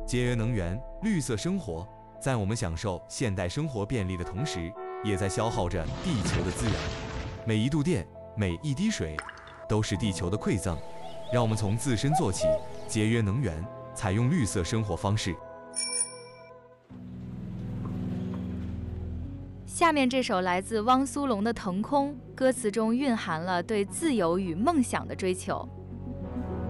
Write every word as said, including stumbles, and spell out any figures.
节约能源、绿色生活，在我们享受现代生活便利的同时，也在消耗着地球的资源。每一度电，每一滴水，都是地球的馈赠。让我们从自身做起，节约能源，采用绿色生活方式。 下面这首来自汪苏泷的《腾空》，歌词中蕴含了对自由与梦想的追求。